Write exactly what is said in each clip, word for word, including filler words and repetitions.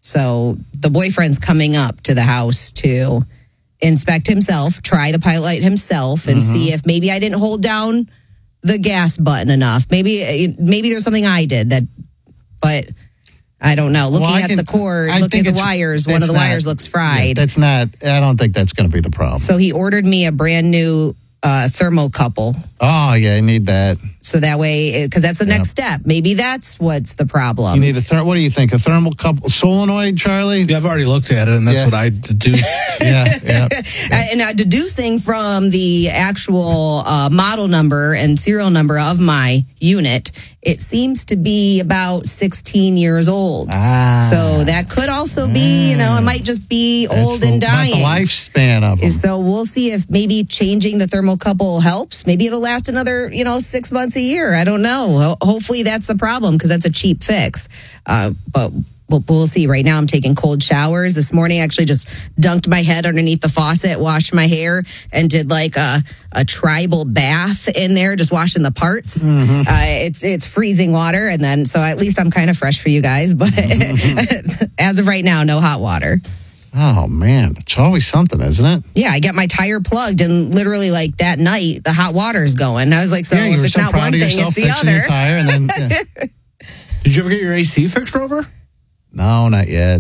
So the boyfriend's coming up to the house to inspect himself, try the pilot light himself, and mm-hmm. see if maybe I didn't hold down the gas button enough. Maybe maybe there's something I did that, but I don't know. Looking well, at can, the cord, I looking at the wires, one of the not, wires looks fried. Yeah, that's not, I don't think that's going to be the problem. So he ordered me a brand new uh, thermocouple. Oh, yeah, I need that. So that way, because that's the yeah. next step. Maybe that's what's the problem. You need a ther- what do you think? A thermocouple solenoid, Charlie? Yeah, I've already looked at it, and that's yeah. what I deduced. yeah, yeah. And uh, deducing from the actual uh, model number and serial number of my unit, it seems to be about sixteen years old. Ah. So that could also be, you know, it might just be That's old the, and dying. Not the lifespan of them. So we'll see if maybe changing the thermocouple helps. Maybe it'll last another, you know, six months a year. I don't know. Ho- hopefully that's the problem because that's a cheap fix. Uh, but we'll, we'll see. Right now I'm taking cold showers. This morning I actually just dunked my head underneath the faucet, washed my hair, and did like a, a tribal bath in there, just washing the parts. Mm-hmm. Uh, it's it's freezing water. And then, so at least I'm kind of fresh for you guys. But mm-hmm. as of right now, no hot water. Oh, man. It's always something, isn't it? Yeah, I get my tire plugged, and literally, like, that night, the hot water's going. I was like, so yeah, if it's so not one thing, it's the other. Your tire and then, yeah. Did you ever get your A C fixed over? No, not yet.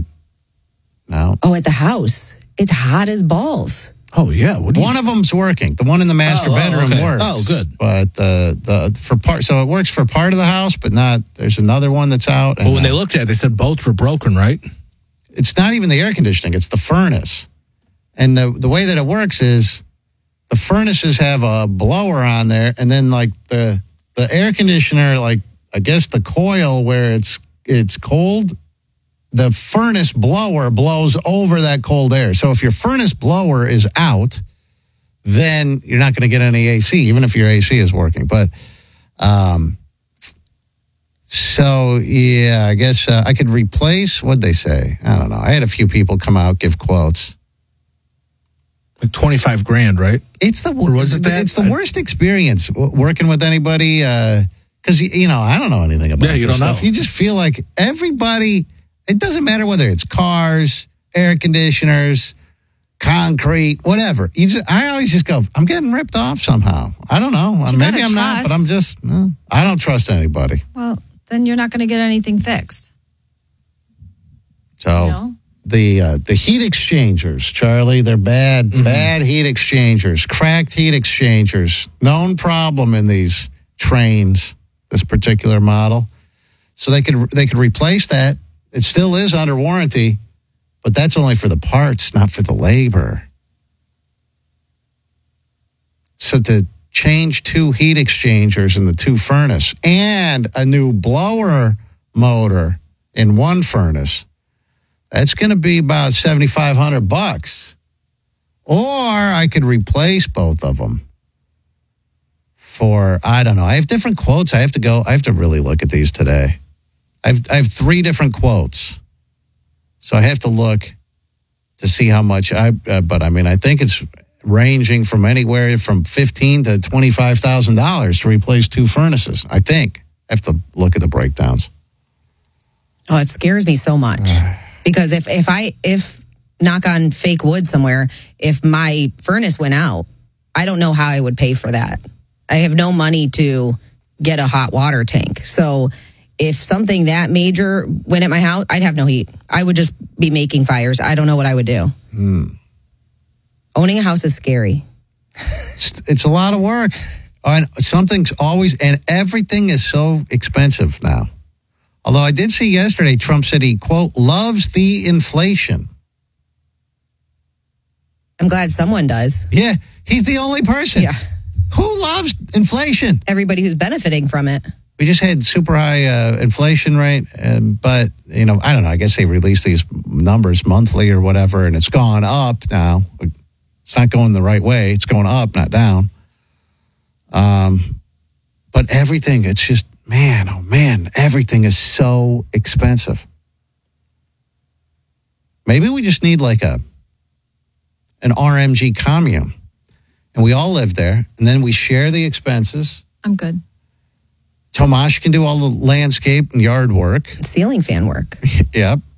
No. Oh, at the house. It's hot as balls. Oh, yeah. What one you... of them's working. The one in the master oh, bedroom oh, okay. works. Oh, good. But the the for part, so it works for part of the house, but not, there's another one that's out. Well, when they looked at it, they said both were broken, right? It's not even the air conditioning, it's the furnace. And the the way that it works is the furnaces have a blower on there, and then like the the air conditioner, like I guess the coil where it's it's cold, the furnace blower blows over that cold air. So if your furnace blower is out, then you're not going to get any A C, even if your A C is working. But um So, yeah, I guess uh, I could replace, what'd they say? I don't know. I had a few people come out, give quotes. Like twenty-five grand, right? It's the, or was it that? It's the worst experience working with anybody because, uh, you know, I don't know anything about yeah, you this don't stuff. know. You just feel like everybody, it doesn't matter whether it's cars, air conditioners, concrete, whatever. You just, I always just go, I'm getting ripped off somehow. I don't know. You Maybe I'm trust. not, but I'm just, no, I don't trust anybody. Well, then you're not going to get anything fixed. So you know? the uh, the heat exchangers, Charlie, they're bad, mm-hmm. bad heat exchangers, cracked heat exchangers, known problem in these trains, this particular model. So they could they could replace that. It still is under warranty, but that's only for the parts, not for the labor. So to change two heat exchangers in the two furnace and a new blower motor in one furnace, that's going to be about seventy-five hundred bucks. Or I could replace both of them for, I don't know. I have different quotes. I have to go, I have to really look at these today. I've, I have three different quotes. So I have to look to see how much I, uh, but I mean, I think it's ranging from anywhere from fifteen thousand to twenty-five thousand dollars to replace two furnaces. I think. I have to look at the breakdowns. Oh, it scares me so much. Because if, if I, if knock on fake wood somewhere, if my furnace went out, I don't know how I would pay for that. I have no money to get a hot water tank. So if something that major went at my house, I'd have no heat. I would just be making fires. I don't know what I would do. Hmm. Owning a house is scary. It's, it's a lot of work. And something's always, and everything is so expensive now. Although I did see yesterday, Trump said he, quote, loves the inflation. I'm glad someone does. Yeah, he's the only person. Yeah. Who loves inflation? Everybody who's benefiting from it. We just had super high uh, inflation rate, um, but, you know, I don't know. I guess they release these numbers monthly or whatever, and it's gone up now. It's not going the right way. It's going up, not down. Um, but everything, it's just, man, oh man, everything is so expensive. Maybe we just need like a an R M G commune, and we all live there, and then we share the expenses. I'm good. Tomash can do all the landscape and yard work. Ceiling fan work. Yep.